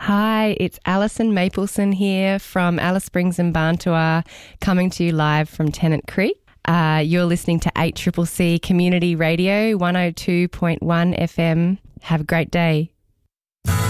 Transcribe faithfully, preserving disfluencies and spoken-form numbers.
Hi, it's Alison Mapleson here from Alice Springs and Barntua, coming to you live from Tennant Creek. Uh, you're listening to eight C C C Community Radio, one oh two point one F M. Have a great day.